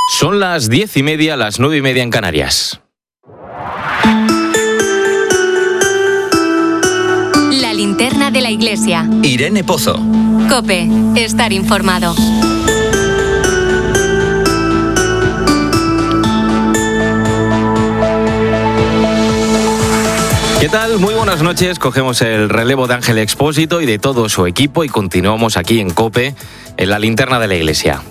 Son las 10:30, las 9:30 en Canarias. La linterna de la iglesia. Irene Pozo. COPE. Estar informado. ¿Qué tal? Muy buenas noches. Cogemos el relevo de Ángel Expósito y de todo su equipo y continuamos aquí en COPE, en la linterna de la iglesia.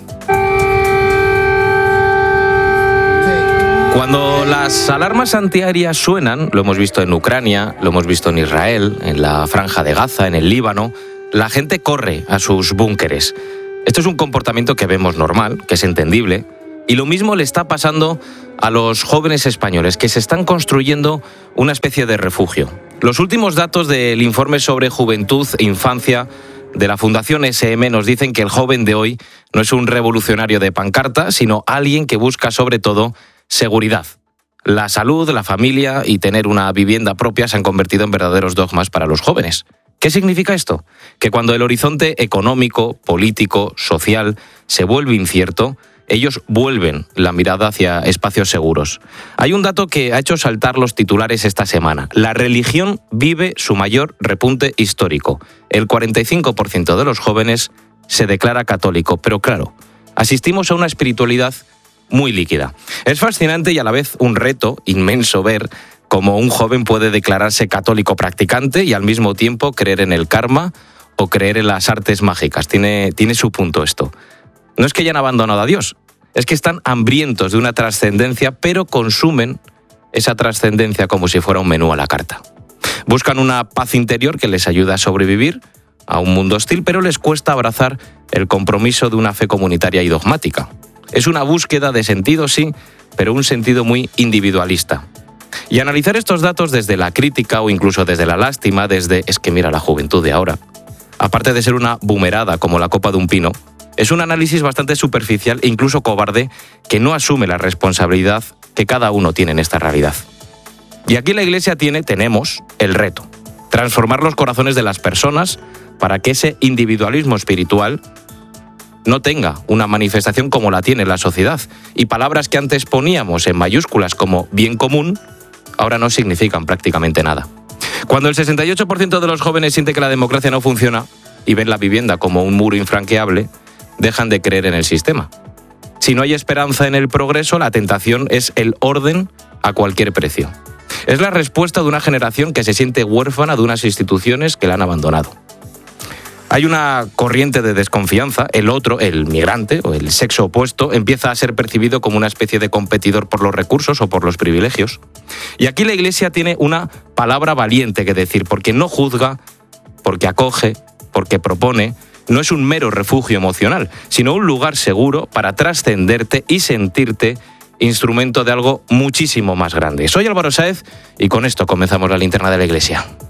Cuando las alarmas antiaéreas suenan, lo hemos visto en Ucrania, lo hemos visto en Israel, en la Franja de Gaza, en el Líbano, la gente corre a sus búnkeres. Esto es un comportamiento que vemos normal, que es entendible, y lo mismo le está pasando a los jóvenes españoles, que se están construyendo una especie de refugio. Los últimos datos del informe sobre juventud e infancia de la Fundación SM nos dicen que el joven de hoy no es un revolucionario de pancarta, sino alguien que busca sobre todo seguridad. La salud, la familia y tener una vivienda propia se han convertido en verdaderos dogmas para los jóvenes. ¿Qué significa esto? Que cuando el horizonte económico, político, social se vuelve incierto, ellos vuelven la mirada hacia espacios seguros. Hay un dato que ha hecho saltar los titulares esta semana. La religión vive su mayor repunte histórico. El 45% de los jóvenes se declara católico, pero claro, asistimos a una espiritualidad muy líquida. Es fascinante y a la vez un reto inmenso ver cómo un joven puede declararse católico practicante y al mismo tiempo creer en el karma o creer en las artes mágicas. Tiene su punto esto. No es que hayan abandonado a Dios, es que están hambrientos de una trascendencia, pero consumen esa trascendencia como si fuera un menú a la carta. Buscan una paz interior que les ayuda a sobrevivir a un mundo hostil, pero les cuesta abrazar el compromiso de una fe comunitaria y dogmática. Es una búsqueda de sentido, sí, pero un sentido muy individualista. Y analizar estos datos desde la crítica o incluso desde la lástima, desde es que mira la juventud de ahora, aparte de ser una bumerada como la copa de un pino, es un análisis bastante superficial e incluso cobarde que no asume la responsabilidad que cada uno tiene en esta realidad. Y aquí la Iglesia tenemos el reto, transformar los corazones de las personas para que ese individualismo espiritual no tenga una manifestación como la tiene la sociedad. Y palabras que antes poníamos en mayúsculas como bien común, ahora no significan prácticamente nada. Cuando el 68% de los jóvenes siente que la democracia no funciona y ven la vivienda como un muro infranqueable, dejan de creer en el sistema. Si no hay esperanza en el progreso, la tentación es el orden a cualquier precio. Es la respuesta de una generación que se siente huérfana de unas instituciones que la han abandonado. Hay una corriente de desconfianza, el otro, el migrante o el sexo opuesto, empieza a ser percibido como una especie de competidor por los recursos o por los privilegios. Y aquí la Iglesia tiene una palabra valiente que decir, porque no juzga, porque acoge, porque propone. No es un mero refugio emocional, sino un lugar seguro para trascenderte y sentirte instrumento de algo muchísimo más grande. Soy Álvaro Sáez y con esto comenzamos la linterna de la Iglesia.